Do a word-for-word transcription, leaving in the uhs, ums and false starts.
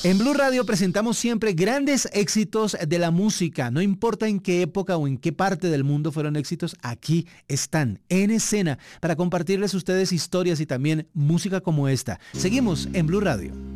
En Blue Radio presentamos siempre grandes éxitos de la música. No importa en qué época o en qué parte del mundo fueron éxitos, aquí están en escena para compartirles ustedes historias y también música como esta. Seguimos en Blue Radio.